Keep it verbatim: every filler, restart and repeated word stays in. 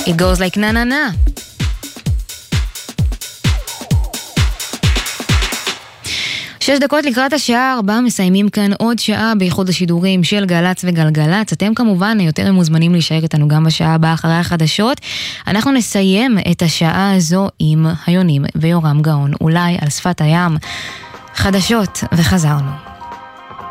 It goes like na na na. שש דקות לקראת השעה ארבע, מסיימים כאן עוד שעה באיחוד השידורים של גלץ וגלגלץ. אתם כמובן יותר מוזמנים להישאר איתנו גם בשעה הבאה אחרי החדשות. אנחנו נסיים את השעה הזו עם היונים ויורם גאון, אולי על שפת הים. חדשות וחזרנו.